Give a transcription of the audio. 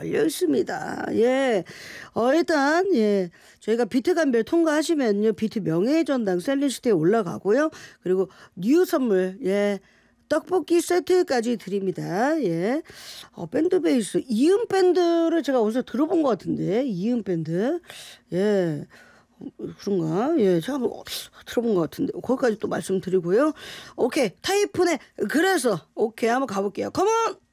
달려 있습니다. 예. 일단, 예. 저희가 비트 감별 통과하시면요. 비트 명예의 전당 셀리스트에 올라가고요. 그리고 뉴 선물, 예. 떡볶이 세트까지 드립니다. 예. 밴드 베이스. 이음 밴드를 제가 어디서 들어본 것 같은데. 이음 밴드. 예. 그런가? 예. 제가 한번 들어본 것 같은데. 거기까지 또 말씀드리고요. 오케이. 타이푼의 그래서. 오케이. 한번 가볼게요. 컴온!